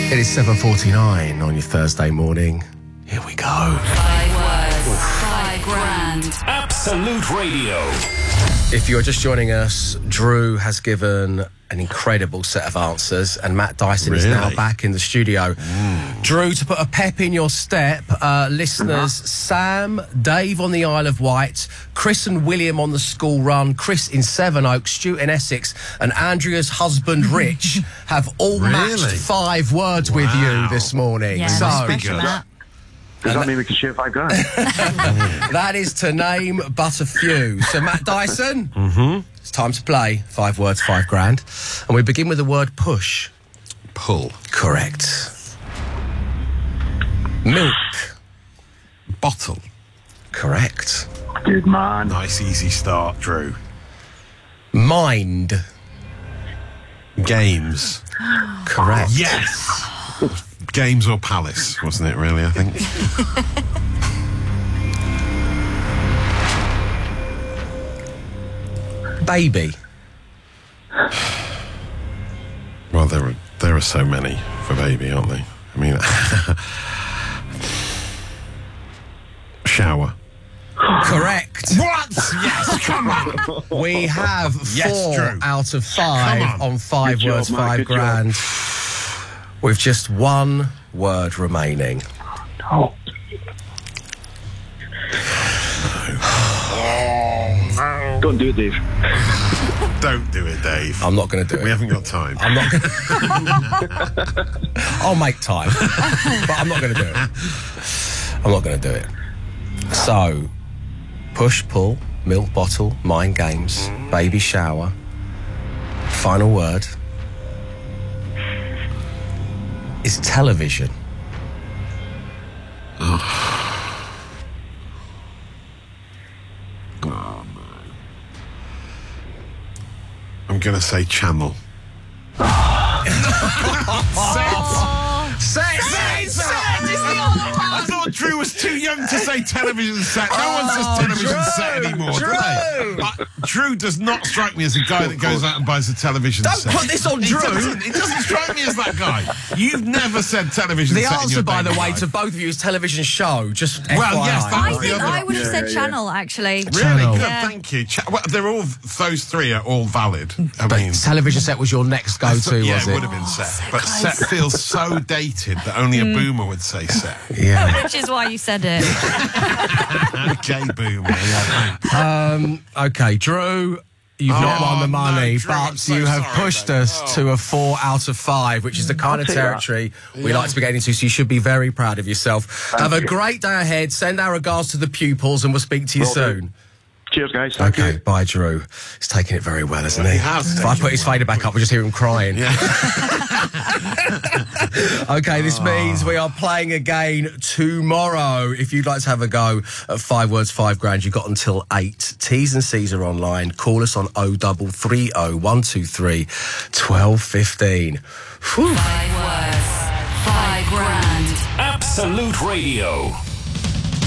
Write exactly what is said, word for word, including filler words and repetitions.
It is seven forty-nine on your Thursday morning. Here we go. Five words, five grand. Absolute Radio. If you're just joining us, Drew has given an incredible set of answers, and Matt Dyson Really? is now back in the studio. Mm. Drew, to put a pep in your step, uh, listeners, uh-huh. Sam, Dave on the Isle of Wight, Chris and William on the school run, Chris in Sevenoaks, Stuart in Essex, and Andrea's husband, Rich, have all Really? matched five words Wow. with you this morning. Yeah, so, nice pressure, Matt. Does that mean we can share five grand? that is to name but a few. So, Matt Dyson, mm-hmm. it's time to play. Five words, five grand. And we begin with the word push. Pull. Correct. Milk. Bottle. Correct. Good man. Nice, easy start, Drew. Mind. Games. Correct. Yes! Games or Palace, wasn't it, really, I think? Baby. Well, there are, there are so many for baby, aren't they? I mean... Shower. Correct. What? Yes, come on! We have four Yes, Drew. out of five Come on. on five Good words, job, Matt, five good grand. With just one word remaining. Oh. Don't do it, Dave. Don't do it, Dave. I'm not going to do it. We haven't got time. I'm not going to... I'll make time. But I'm not going to do it. I'm not going to do it. So, push, pull, milk bottle, mind games, baby shower. Final word is television. I'm going to say channel. Set! I thought Drew was too young to say television set. No one says television Drew, set anymore, Drew. do they? Uh, Drew does not strike me as a guy that goes out and buys a television Don't set. put this on He Drew. doesn't, it doesn't strike me as that guy. You've never said television The set in answer, your by the dating way, life. to both of you is television show. Just Well, F Y I. yes, that I was the think other I would have Yeah, said yeah, channel, actually. Really Channel. good, Yeah. thank you. Cha- well, they're all those three are all valid. I But mean, television set was your next I go-to, thought- yeah, was it it? would have been set, so but close. set feels so dated that only a boomer would say set. Yeah. Which is why you said it. Gay boomer. Yeah, thanks. Um, okay, Drew, you've not Oh, won the no, money, Drew, I'm but so you have sorry, pushed mate. us Oh. to a four out of five, which is the kind of take that. territory we like to be getting into, so you should be very proud of yourself. have a you. great day ahead. Send our regards to the pupils, and we'll speak to you Will do. soon. Cheers, guys. Thank Okay, you. bye, Drew. He's taking it very well, isn't Well, he? he has If I taken put his it well. fader back up, we'll just hear him crying. Yeah. Okay, this means we are playing again tomorrow. If you'd like to have a go at five words, five grand, you've got until eight. T's and C's are online. Call us on oh double three oh one two three twelve fifteen. Whew. Five words, five grand. Absolute Radio.